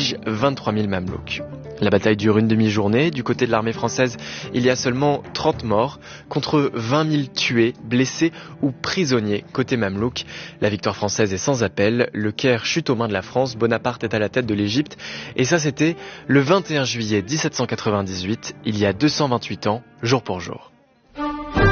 pillages, 23 000 Mamelouks. La bataille dure une demi-journée. Du côté de l'armée française, il y a seulement 30 morts, contre 20 000 tués, blessés ou prisonniers côté Mamelouk. La victoire française est sans appel. Le Caire chute aux mains de la France. Bonaparte est à la tête de l'Égypte. Et ça, c'était le 21 juillet 1798, il y a 228 ans, jour pour jour.